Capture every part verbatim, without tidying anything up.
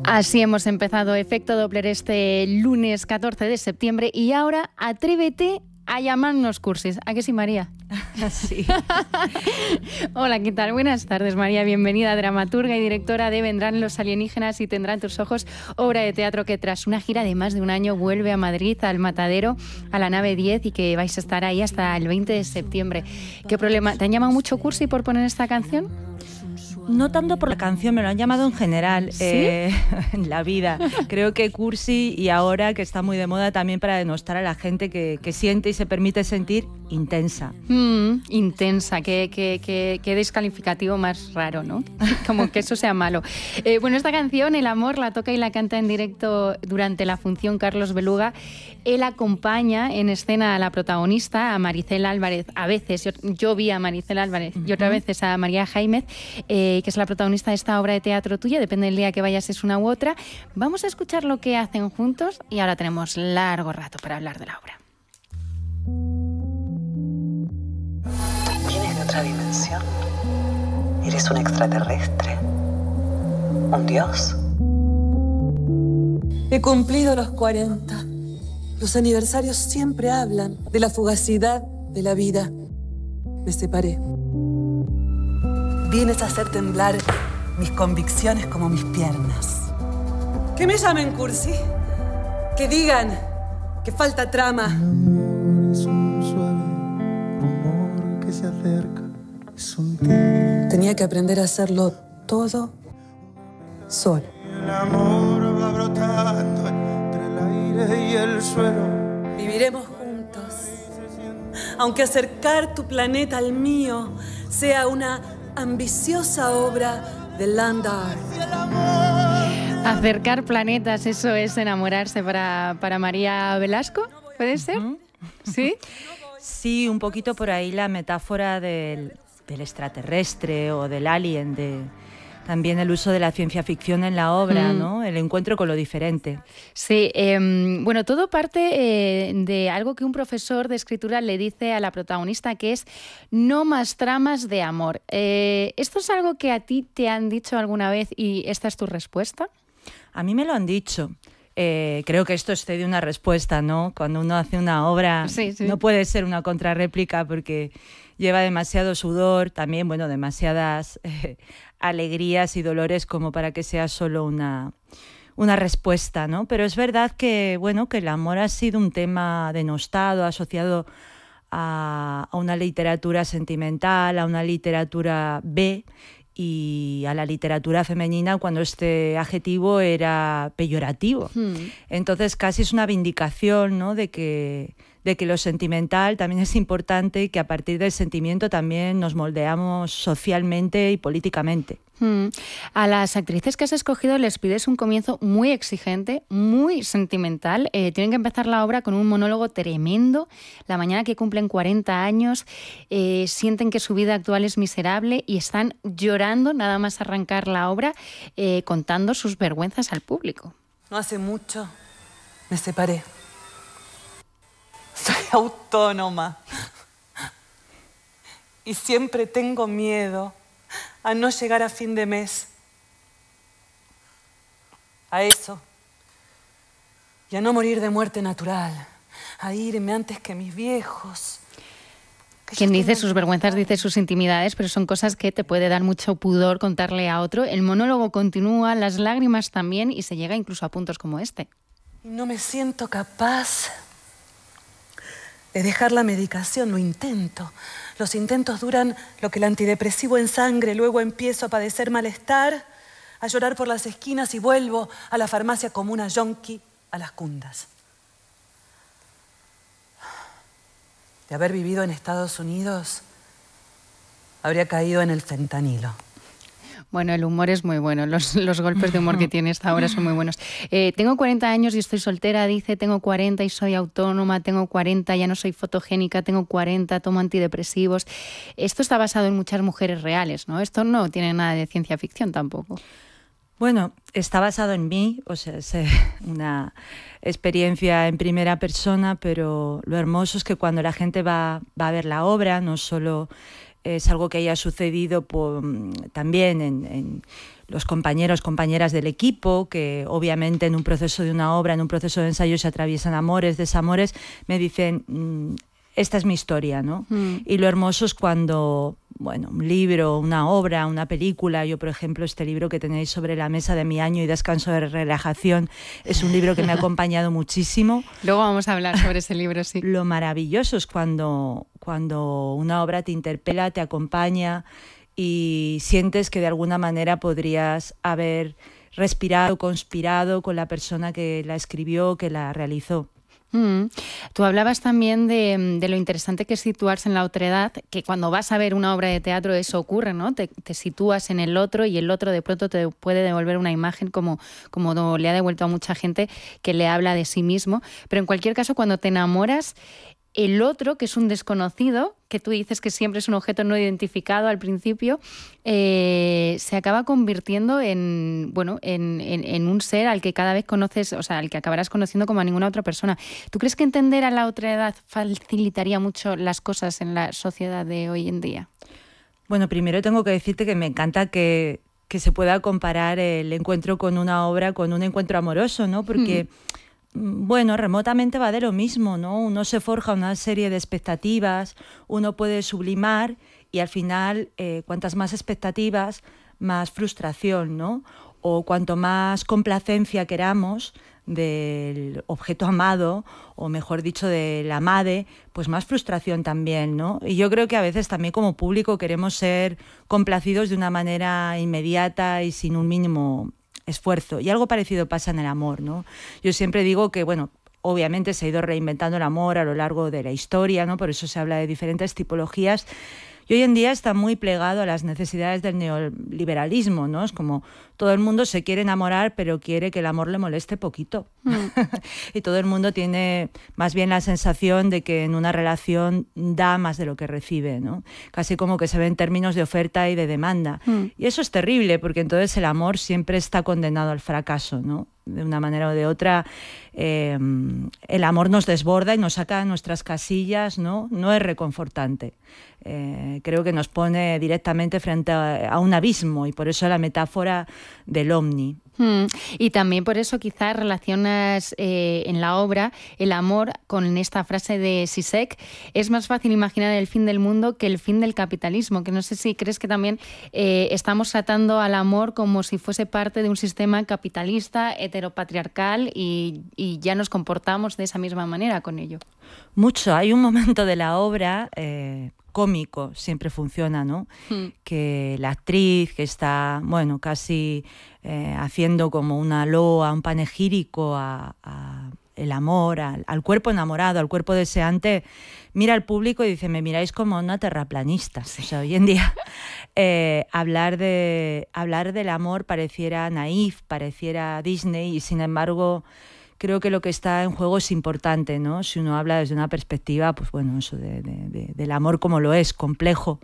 Así hemos empezado Efecto Doppler este lunes catorce de septiembre y ahora atrévete a llamarnos cursis. ¿A qué sí, María? Sí. Hola, ¿qué tal? Buenas tardes, María. Bienvenida, dramaturga y directora de Vendrán los alienígenas y tendrán tus ojos, obra de teatro que tras una gira de más de un año vuelve a Madrid, al Matadero, a la nave diez, y que vais a estar ahí hasta el veinte de septiembre. ¿Qué problema? ¿Te han llamado mucho cursi por poner esta canción? No tanto por la canción, me lo han llamado en general, ¿Sí? eh, en la vida. Creo que cursi, y ahora que está muy de moda también para denostar a la gente que, que siente y se permite sentir intensa. Mm, intensa, qué, qué, qué, qué descalificativo más raro, ¿no? Como que eso sea malo. Eh, bueno, esta canción, El amor, la toca y la canta en directo durante la función Carlos Beluga. Él acompaña en escena a la protagonista, a Maricel Álvarez, a veces, yo, yo vi a Maricel Álvarez, uh-huh. y otras veces a María Jaimez, eh, que es la protagonista de esta obra de teatro tuya, depende del día que vayas, es una u otra. Vamos a escuchar lo que hacen juntos y ahora tenemos largo rato para hablar de la obra. ¿Vienes de otra dimensión? ¿Eres un extraterrestre? ¿Un dios? He cumplido los cuarenta. Los aniversarios siempre hablan de la fugacidad de la vida. Me separé. Vienes a hacer temblar mis convicciones como mis piernas. Que me llamen cursi. Que digan que falta trama. Es un suave rumor que se acerca. Es un tic. Tenía que aprender a hacerlo todo solo. El amor va brotando entre el aire y el suelo. Viviremos juntos. Aunque acercar tu planeta al mío sea una ambiciosa obra de land art. Acercar planetas, eso es enamorarse para, para María Velasco, ¿puede ser? Uh-huh. ¿Sí? Sí, un poquito por ahí la metáfora del, del extraterrestre o del alien, de también el uso de la ciencia ficción en la obra, mm. ¿no? El encuentro con lo diferente. Sí, eh, bueno, todo parte eh, de algo que un profesor de escritura le dice a la protagonista, que es no más tramas de amor. Eh, ¿Esto es algo que a ti te han dicho alguna vez y esta es tu respuesta? A mí me lo han dicho. Eh, creo que esto excede una respuesta, ¿no? Cuando uno hace una obra, sí, sí. no puede ser una contrarréplica porque lleva demasiado sudor, también, bueno, demasiadas eh, alegrías y dolores como para que sea solo una, una respuesta, ¿no? Pero es verdad que, bueno, que el amor ha sido un tema denostado, asociado a, a una literatura sentimental, a una literatura B, y a la literatura femenina cuando este adjetivo era peyorativo. Hmm. Entonces casi es una vindicación, ¿no? de que, de que lo sentimental también es importante y que a partir del sentimiento también nos moldeamos socialmente y políticamente. Hmm. A las actrices que has escogido les pides un comienzo muy exigente, muy sentimental. Eh, tienen que empezar la obra con un monólogo tremendo. La mañana que cumplen cuarenta años, eh, sienten que su vida actual es miserable y están llorando nada más arrancar la obra, eh, contando sus vergüenzas al público. No hace mucho me separé. Soy autónoma y siempre tengo miedo a no llegar a fin de mes. A eso. Y a no morir de muerte natural. A irme antes que mis viejos. Quien dice sus vergüenzas dice sus intimidades, pero son cosas que te puede dar mucho pudor contarle a otro. El monólogo continúa, las lágrimas también, y se llega incluso a puntos como este. Y no me siento capaz de dejar la medicación, lo intento. Los intentos duran lo que el antidepresivo en sangre, luego empiezo a padecer malestar, a llorar por las esquinas y vuelvo a la farmacia como una yonki a las cundas. De haber vivido en Estados Unidos, habría caído en el fentanilo. Bueno, el humor es muy bueno, los, los golpes de humor que tiene esta obra son muy buenos. Eh, tengo cuarenta años y estoy soltera, dice, tengo cuarenta y soy autónoma, tengo cuarenta, ya no soy fotogénica, tengo cuarenta, tomo antidepresivos. Esto está basado en muchas mujeres reales, ¿no? Esto no tiene nada de ciencia ficción tampoco. Bueno, está basado en mí, o sea, es una experiencia en primera persona, pero lo hermoso es que cuando la gente va, va a ver la obra, no solo es algo que haya sucedido por, también en, en los compañeros, compañeras del equipo, que obviamente en un proceso de una obra, en un proceso de ensayo se atraviesan amores, desamores, me dicen, esta es mi historia, ¿no? Mm. Y lo hermoso es cuando, bueno, un libro, una obra, una película, yo por ejemplo este libro que tenéis sobre la mesa de Mi año y descanso de relajación, es un libro que me ha acompañado muchísimo. Luego vamos a hablar sobre ese libro, sí. Lo maravilloso es cuando, cuando una obra te interpela, te acompaña y sientes que de alguna manera podrías haber respirado, conspirado con la persona que la escribió, que la realizó. Mm. Tú hablabas también de, de lo interesante que es situarse en la otredad, que cuando vas a ver una obra de teatro eso ocurre, ¿no? Te, te sitúas en el otro y el otro de pronto te puede devolver una imagen como, como le ha devuelto a mucha gente que le habla de sí mismo. Pero en cualquier caso, cuando te enamoras, el otro, que es un desconocido, que tú dices que siempre es un objeto no identificado al principio, eh, se acaba convirtiendo en, bueno, en, en, en un ser al que cada vez conoces, o sea, al que acabarás conociendo como a ninguna otra persona. ¿Tú crees que entender a la otredad facilitaría mucho las cosas en la sociedad de hoy en día? Bueno, primero tengo que decirte que me encanta que, que se pueda comparar el encuentro con una obra con un encuentro amoroso, ¿no? Porque... Hmm. Bueno, remotamente va de lo mismo, ¿no? Uno se forja una serie de expectativas, uno puede sublimar y al final, eh, cuantas más expectativas, más frustración, ¿no? O cuanto más complacencia queramos del objeto amado, o mejor dicho, del amade, pues más frustración también, ¿no? Y yo creo que a veces también como público queremos ser complacidos de una manera inmediata y sin un mínimo esfuerzo. Y algo parecido pasa en el amor, ¿no? Yo siempre digo que, bueno, obviamente se ha ido reinventando el amor a lo largo de la historia, ¿no? Por eso se habla de diferentes tipologías. Y hoy en día está muy plegado a las necesidades del neoliberalismo, ¿no? Es como todo el mundo se quiere enamorar, pero quiere que el amor le moleste poquito. Mm. Y todo el mundo tiene más bien la sensación de que en una relación da más de lo que recibe, ¿no? Casi como que se ve en términos de oferta y de demanda. Mm. Y eso es terrible, porque entonces el amor siempre está condenado al fracaso, ¿no? De una manera o de otra, eh, el amor nos desborda y nos saca de nuestras casillas, ¿no? No es reconfortante. Eh, creo que nos pone directamente frente a, a un abismo y por eso la metáfora del ovni. Hmm. Y también por eso quizás relacionas eh, en la obra el amor con esta frase de Zizek: es más fácil imaginar el fin del mundo que el fin del capitalismo, que no sé si crees que también eh, estamos tratando al amor como si fuese parte de un sistema capitalista, heteropatriarcal y, y ya nos comportamos de esa misma manera con ello. Mucho. Hay un momento de la obra... Eh... cómico, siempre funciona, ¿no? Mm. Que la actriz que está, bueno, casi eh, haciendo como una loa, un panegírico a, a el amor, al, al cuerpo enamorado, al cuerpo deseante, mira al público y dice, me miráis como una terraplanista. Sí. O sea, hoy en día eh, hablar, de, hablar del amor pareciera naif, pareciera Disney y sin embargo... Creo que lo que está en juego es importante, ¿no? Si uno habla desde una perspectiva, pues bueno, eso de, de, de, del amor como lo es, complejo.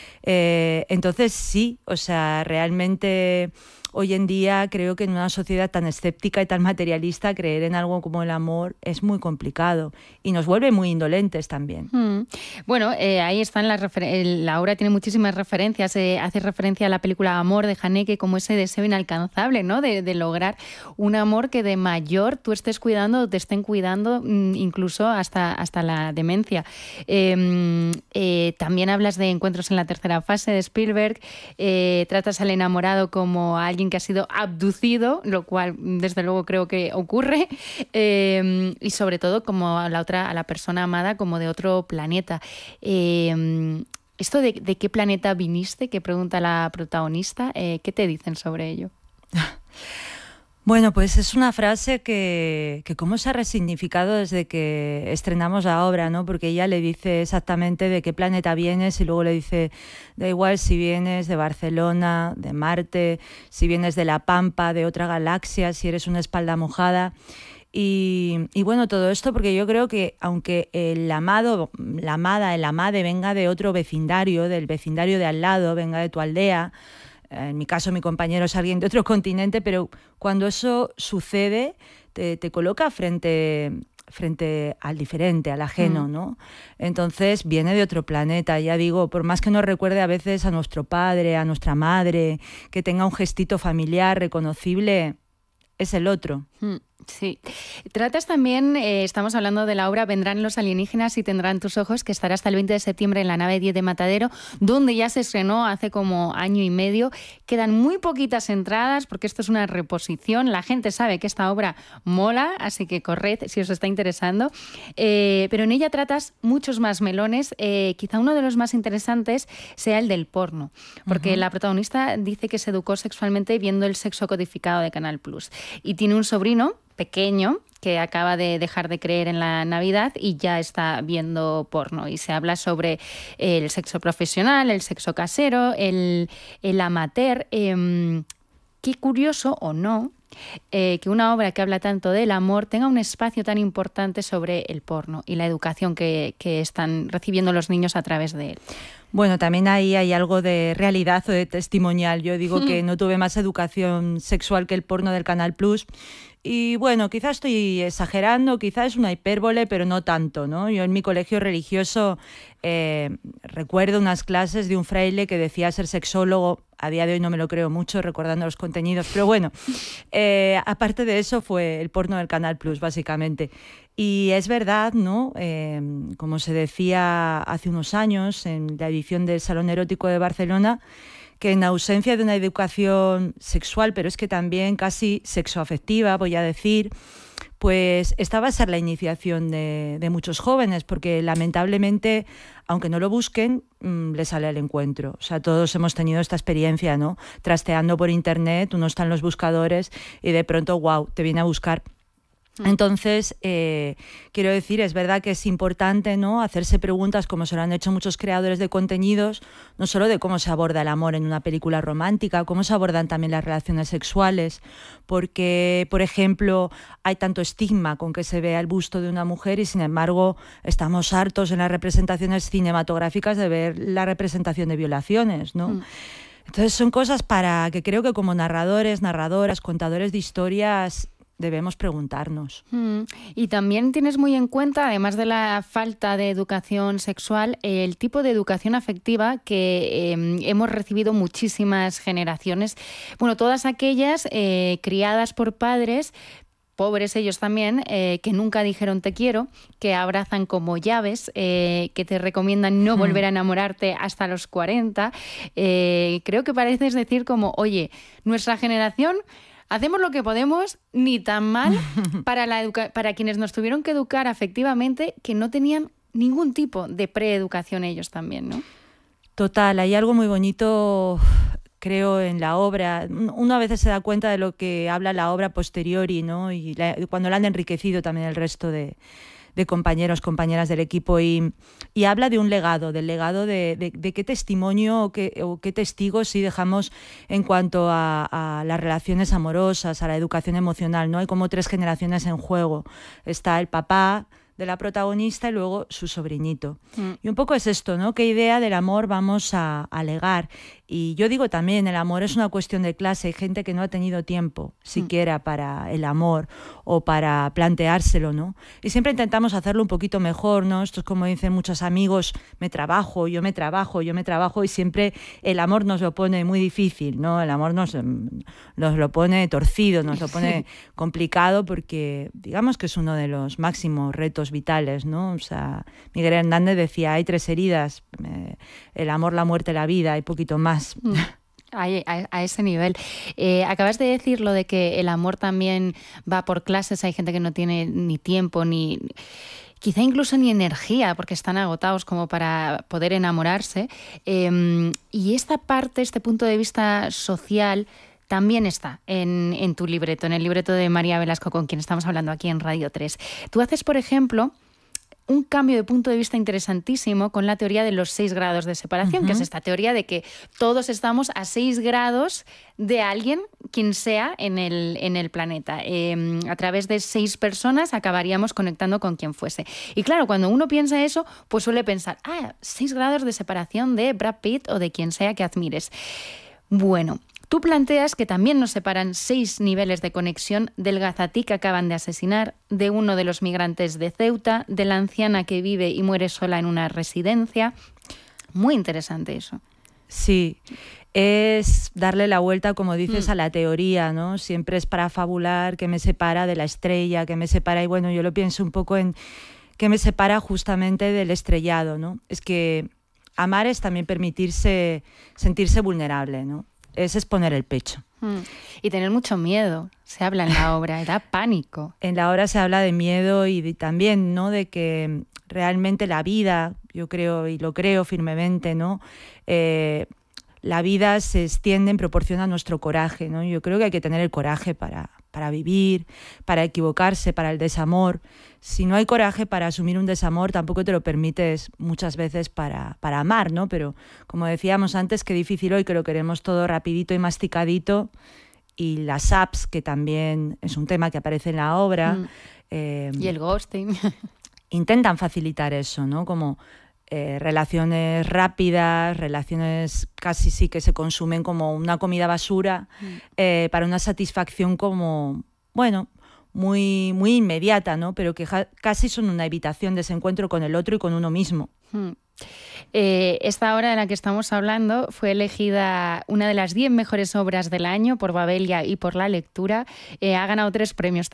Eh, entonces sí, o sea, realmente hoy en día creo que en una sociedad tan escéptica y tan materialista creer en algo como el amor es muy complicado y nos vuelve muy indolentes también. Mm. Bueno, eh, ahí están las refer- la obra tiene muchísimas referencias, eh, hace referencia a la película Amor de Haneke como ese deseo inalcanzable, ¿no? De, de lograr un amor que de mayor tú estés cuidando o te estén cuidando incluso hasta, hasta la demencia. Eh, eh, también hablas de Encuentros en la tercera fase de Spielberg, eh, tratas al enamorado como a alguien que ha sido abducido, lo cual desde luego creo que ocurre, eh, y sobre todo como a la otra, a la persona amada como de otro planeta. Eh, ¿Esto de, de qué planeta viniste? Que pregunta la protagonista. Eh, ¿Qué te dicen sobre ello? Bueno, pues es una frase que, que cómo se ha resignificado desde que estrenamos la obra, ¿no? Porque ella le dice exactamente de qué planeta vienes y luego le dice, da igual si vienes de Barcelona, de Marte, si vienes de La Pampa, de otra galaxia, si eres una espalda mojada. Y, y bueno, todo esto porque yo creo que aunque el amado, la amada, el amade venga de otro vecindario, del vecindario de al lado, venga de tu aldea, en mi caso mi compañero es alguien de otro continente, pero cuando eso sucede te, te coloca frente frente al diferente, al ajeno, ¿no? Entonces viene de otro planeta, ya digo, por más que nos recuerde a veces a nuestro padre, a nuestra madre, que tenga un gestito familiar reconocible, es el otro. Sí. Tratas también, eh, estamos hablando de la obra Vendrán los alienígenas y tendrán tus ojos, que estará hasta el veinte de septiembre en la nave diez de Matadero, donde ya se estrenó hace como año y medio. Quedan muy poquitas entradas porque esto es una reposición. La gente sabe que esta obra mola, así que corred si os está interesando. Eh, pero en ella tratas muchos más melones. Eh, quizá uno de los más interesantes sea el del porno, porque uh-huh. la protagonista dice que se educó sexualmente viendo el sexo codificado de Canal Plus y tiene un sobrino pequeño que acaba de dejar de creer en la Navidad y ya está viendo porno, y se habla sobre el sexo profesional, el sexo casero, el, el amateur. Eh, qué curioso o no eh, que una obra que habla tanto del amor tenga un espacio tan importante sobre el porno y la educación que, que están recibiendo los niños a través de él. Bueno, también ahí hay algo de realidad o de testimonial. Yo digo mm. que no tuve más educación sexual que el porno del Canal Plus. Y bueno, quizás estoy exagerando, quizás es una hipérbole, pero no tanto, ¿no? Yo en mi colegio religioso eh, recuerdo unas clases de un fraile que decía ser sexólogo. A día de hoy no me lo creo mucho, recordando los contenidos, pero bueno, eh, aparte de eso fue el porno del Canal Plus, básicamente. Y es verdad, ¿no? Eh, como se decía hace unos años en la edición del Salón Erótico de Barcelona, que en ausencia de una educación sexual, pero es que también casi sexoafectiva, voy a decir, pues esta va a ser la iniciación de, de muchos jóvenes, porque lamentablemente, aunque no lo busquen, mmm, les sale al encuentro. O sea, todos hemos tenido esta experiencia, ¿no? Trasteando por internet, uno está en los buscadores y de pronto, wow, te viene a buscar. Entonces, eh, quiero decir, es verdad que es importante, ¿no?, hacerse preguntas, como se lo han hecho muchos creadores de contenidos, no solo de cómo se aborda el amor en una película romántica, cómo se abordan también las relaciones sexuales, porque, por ejemplo, hay tanto estigma con que se vea el busto de una mujer y, sin embargo, estamos hartos en las representaciones cinematográficas de ver la representación de violaciones, ¿no? Mm. Entonces, son cosas para que creo que como narradores, narradoras, contadores de historias, debemos preguntarnos. Mm. Y también tienes muy en cuenta, además de la falta de educación sexual, el tipo de educación afectiva que eh, hemos recibido muchísimas generaciones. Bueno, todas aquellas eh, criadas por padres, pobres ellos también, eh, que nunca dijeron te quiero, que abrazan como llaves, eh, que te recomiendan no volver a enamorarte hasta los cuarenta. Eh, creo que pareces decir como, oye, nuestra generación... hacemos lo que podemos, ni tan mal, para, la educa- para quienes nos tuvieron que educar afectivamente, que no tenían ningún tipo de preeducación ellos también, ¿no? Total, hay algo muy bonito, creo, en la obra. Uno a veces se da cuenta de lo que habla la obra posteriori, ¿no? Y la, cuando la han enriquecido también el resto de... de compañeros, compañeras del equipo, y, y habla de un legado, del legado de, de, de qué testimonio o qué, o qué testigos sí dejamos en cuanto a, a las relaciones amorosas, a la educación emocional, ¿no? Hay como tres generaciones en juego. Está el papá de la protagonista y luego su sobrinito. Mm. Y un poco es esto, ¿no? ¿Qué idea del amor vamos a, a legar? Y yo digo también, el amor es una cuestión de clase. Hay gente que no ha tenido tiempo siquiera mm. para el amor o para planteárselo, ¿no? Y siempre intentamos hacerlo un poquito mejor, ¿no? Esto es como dicen muchos amigos, me trabajo, yo me trabajo, yo me trabajo, y siempre el amor nos lo pone muy difícil, ¿no? El amor nos, nos lo pone torcido, nos lo pone complicado, porque digamos que es uno de los máximos retos vitales, ¿no? O sea, Miguel Hernández decía, hay tres heridas, eh, el amor, la muerte, la vida, hay poquito más. A, a, a ese nivel. Eh, acabas de decir lo de que el amor también va por clases. Hay gente que no tiene ni tiempo, ni quizá incluso ni energía, porque están agotados como para poder enamorarse. Eh, y esta parte, este punto de vista social, también está en, en tu libreto, en el libreto de María Velasco, con quien estamos hablando aquí en Radio tres. Tú haces, por ejemplo, un cambio de punto de vista interesantísimo con la teoría de los seis grados de separación, uh-huh. que es esta teoría de que todos estamos a seis grados de alguien, quien sea, en el, en el planeta. Eh, a través de seis personas acabaríamos conectando con quien fuese. Y claro, cuando uno piensa eso, pues suele pensar, ah, seis grados de separación de Brad Pitt o de quien sea que admires. Bueno, Tú planteas que también nos separan seis niveles de conexión del gazatí que acaban de asesinar, de uno de los migrantes de Ceuta, de la anciana que vive y muere sola en una residencia. Muy interesante eso. Sí, es darle la vuelta, como dices, Mm. a la teoría, ¿no? Siempre es para fabular qué me separa de la estrella, qué me separa, y bueno, yo lo pienso un poco en qué me separa justamente del estrellado, ¿no? Es que amar es también permitirse sentirse vulnerable, ¿no? Es exponer el pecho. Mm. Y tener mucho miedo, se habla en la obra, da pánico. En la obra se habla de miedo y de, también, ¿no? De que realmente la vida, yo creo y lo creo firmemente, ¿no? Eh, la vida se extiende en proporción a nuestro coraje, ¿no? Yo creo que hay que tener el coraje para, para vivir, para equivocarse, para el desamor. Si no hay coraje para asumir un desamor, tampoco te lo permites muchas veces para, para amar, ¿no? Pero como decíamos antes, qué difícil hoy, que lo queremos todo rapidito y masticadito. Y las apps, que también es un tema que aparece en la obra. Mm. Eh, Y el ghosting. intentan facilitar eso, ¿no? Como eh, relaciones rápidas, relaciones casi sí que se consumen como una comida basura, mm. eh, para una satisfacción como, bueno, muy, muy inmediata, ¿no? Pero que ja- casi son una evitación de ese encuentro con el otro y con uno mismo. Mm. Eh, esta obra de la que estamos hablando fue elegida una de las diez mejores obras del año por Babelia y por La Lectura. Eh, ha ganado tres premios